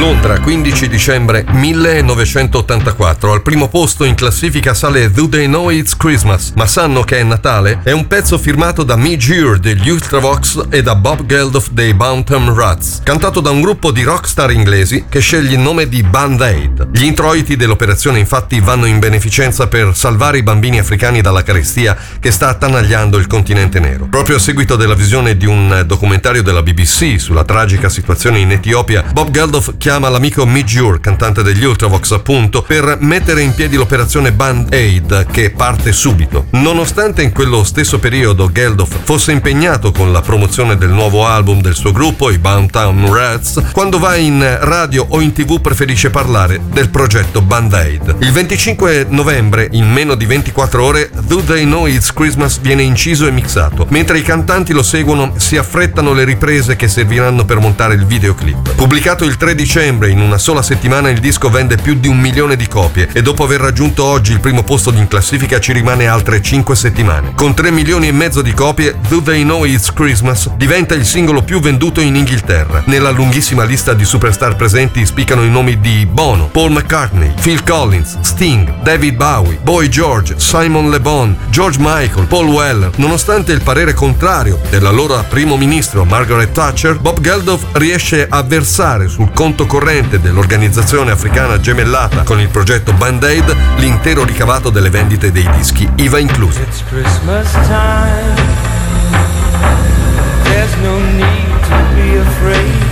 Londra, 15 dicembre 1984. Al primo posto in classifica sale Do They Know It's Christmas? Ma sanno che è Natale? È un pezzo firmato da Midge Ure degli Ultravox e da Bob Geldof dei Bantam Rats, cantato da un gruppo di rockstar inglesi che sceglie il nome di Band Aid. Gli introiti dell'operazione infatti vanno in beneficenza per salvare i bambini africani dalla carestia che sta attanagliando il continente nero. Proprio a seguito della visione di un documentario della BBC sulla tragica situazione in Etiopia, Bob Geldof chiama l'amico Midge Ure, cantante degli Ultravox appunto, per mettere in piedi l'operazione Band Aid, che parte subito. Nonostante in quello stesso periodo Geldof fosse impegnato con la promozione del nuovo album del suo gruppo, i Bantam Rats, quando va in radio o in TV preferisce parlare del progetto Band Aid. Il 25 novembre, in meno di 24 ore, Do They Know It's Christmas viene inciso e mixato. Mentre i cantanti lo seguono, si affrettano le riprese che serviranno per montare il videoclip. Pubblicato il 3 dicembre, in una sola settimana il disco vende più di 1 milione di copie e dopo aver raggiunto oggi il primo posto in classifica ci rimane altre 5 settimane. Con 3 milioni e mezzo di copie, Do They Know It's Christmas diventa il singolo più venduto in Inghilterra. Nella lunghissima lista di superstar presenti spiccano i nomi di Bono, Paul McCartney, Phil Collins, Sting, David Bowie, Boy George, Simon Le Bon, George Michael, Paul Weller. Nonostante il parere contrario dell'allora primo ministro Margaret Thatcher, Bob Geldof riesce a versare sul conto corrente dell'organizzazione africana gemellata con il progetto Band Aid l'intero ricavato delle vendite dei dischi, IVA inclusi. It's Christmas time. There's no need to be afraid.